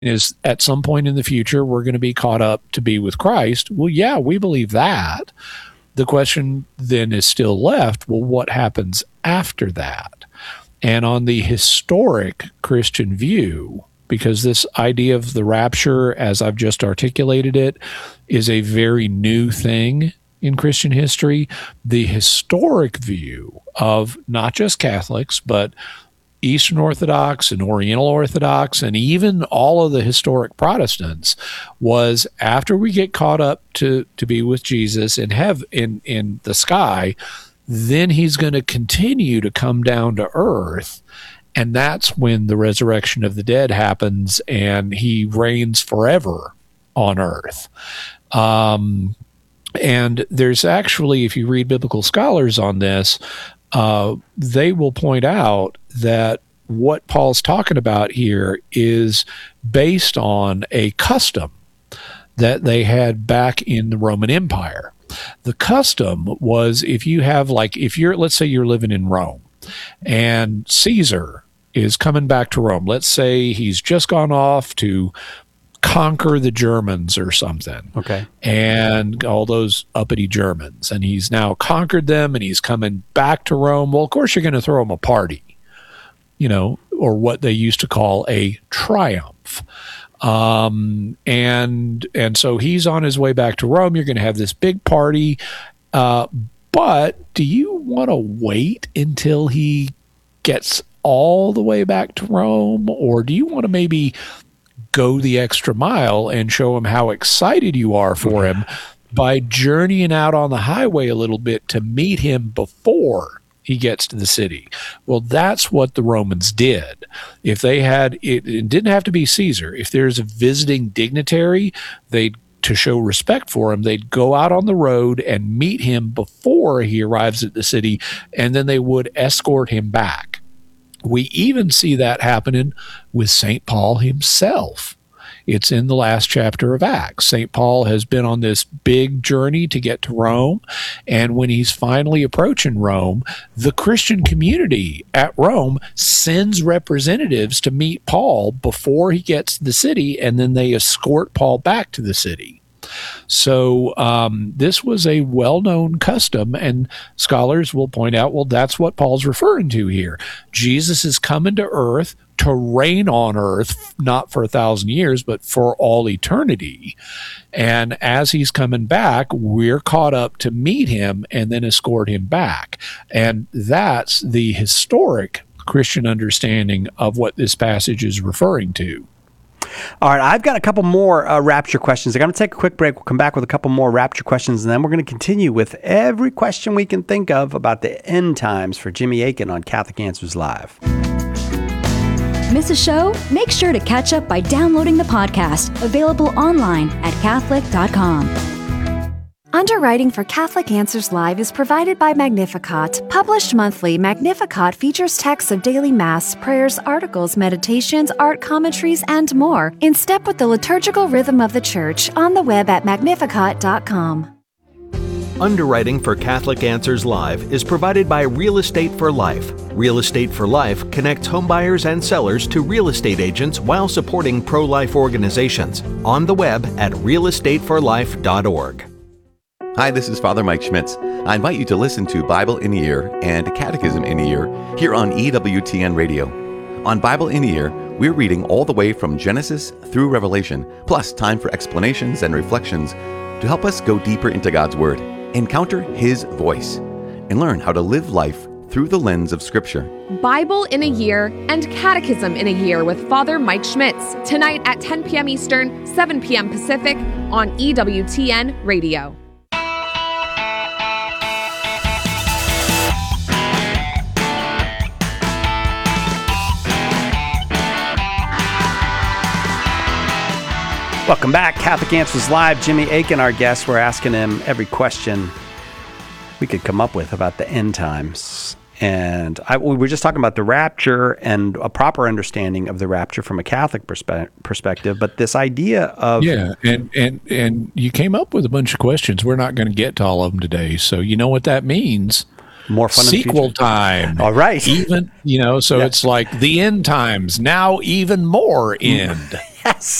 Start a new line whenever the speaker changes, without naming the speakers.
is at some point in the future, we're going to be caught up to be with Christ. Well, yeah, we believe that. The question then is still left, well, what happens after that? And on the historic Christian view, because this idea of the rapture, as I've just articulated it, is a very new thing in Christian history, the historic view of not just Catholics, but Eastern Orthodox and Oriental Orthodox, and even all of the historic Protestants, was after we get caught up to be with Jesus in heaven, in the sky, then he's going to continue to come down to earth. And that's when the resurrection of the dead happens and he reigns forever on earth. And there's actually, if you read biblical scholars on this, they will point out that what Paul's talking about here is based on a custom that they had back in the Roman Empire. The custom was if you're, let's say you're living in Rome and Caesar is coming back to Rome. Let's say he's just gone off to conquer the Germans or something.
Okay.
And all those uppity Germans. And he's now conquered them and he's coming back to Rome. Well, of course, you're going to throw him a party, or what they used to call a triumph. And so he's on his way back to Rome. You're going to have this big party. But do you want to wait until he gets all the way back to Rome? Or do you want to maybe go the extra mile and show him how excited you are for him by journeying out on the highway a little bit to meet him before he gets to the city? Well, that's what the Romans did. If they had, it didn't have to be Caesar. If there's a visiting dignitary, to show respect for him, they'd go out on the road and meet him before he arrives at the city, and then they would escort him back. We even see that happening with St. Paul himself. It's in the last chapter of Acts. St. Paul has been on this big journey to get to Rome, and when he's finally approaching Rome, the Christian community at Rome sends representatives to meet Paul before he gets to the city, and then they escort Paul back to the city. So this was a well-known custom, and scholars will point out, well, that's what Paul's referring to here. Jesus is coming to earth to reign on earth, not for 1,000 years, but for all eternity. And as he's coming back, we're caught up to meet him and then escort him back. And that's the historic Christian understanding of what this passage is referring to.
All right, I've got a couple more rapture questions. I'm going to take a quick break. We'll come back with a couple more rapture questions, and then we're going to continue with every question we can think of about the end times for Jimmy Akin on Catholic Answers Live.
Miss a show? Make sure to catch up by downloading the podcast, available online at Catholic.com.
Underwriting for Catholic Answers Live is provided by Magnificat. Published monthly, Magnificat features texts of daily Mass, prayers, articles, meditations, art commentaries, and more, in step with the liturgical rhythm of the Church, on the web at Magnificat.com.
Underwriting for Catholic Answers Live is provided by Real Estate for Life. Real Estate for Life connects homebuyers and sellers to real estate agents while supporting pro-life organizations. On the web at realestateforlife.org.
Hi, this is Father Mike Schmitz. I invite you to listen to Bible in a Year and Catechism in a Year here on EWTN Radio. On Bible in a Year, we're reading all the way from Genesis through Revelation, plus time for explanations and reflections to help us go deeper into God's Word, encounter His voice, and learn how to live life through the lens of Scripture.
Bible in a Year and Catechism in a Year with Father Mike Schmitz, tonight at 10 p.m. Eastern, 7 p.m. Pacific on EWTN Radio.
Welcome back. Catholic Answers Live. Jimmy Akin, our guest. We're asking him every question we could come up with about the end times. And we were just talking about the rapture and a proper understanding of the rapture from a Catholic perspective. But this idea of...
Yeah, and you came up with a bunch of questions. We're not going to get to all of them today. So you know what that means.
More fun
sequel time.
All right.
Even, so yeah. It's like the end times, now even more end.
Yes.